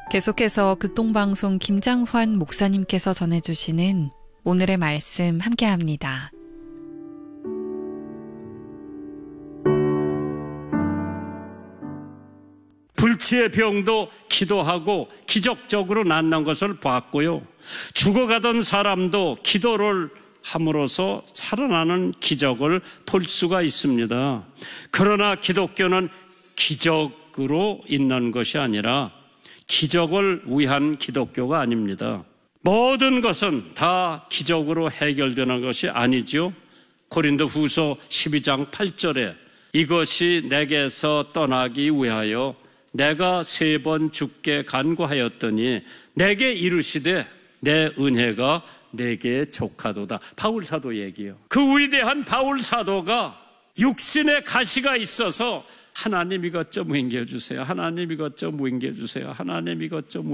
계속해서 극동방송 김장환 목사님께서 전해주시는 오늘의 말씀 함께합니다. 불치의 병도 기도하고 기적적으로 낫는 것을 봤고요. 죽어가던 사람도 기도를 함으로써 살아나는 기적을 볼 수가 있습니다. 그러나 기독교는 기적으로 있는 것이 아니라 기적을 위한 기독교가 아닙니다. 모든 것은 다 기적으로 해결되는 것이 아니죠. 고린도후서 12장 8절에 이것이 내게서 떠나기 위하여 내가 3번 주께 간구하였더니 내게 이르시되 내 은혜가 내게 족하도다. 바울 사도 얘기요. 그 위대한 바울 사도가 육신의 가시가 있어서 하나님 이것 좀 옮겨주세요. 하나님 이것 좀 옮겨주세요. 하나님 이것 좀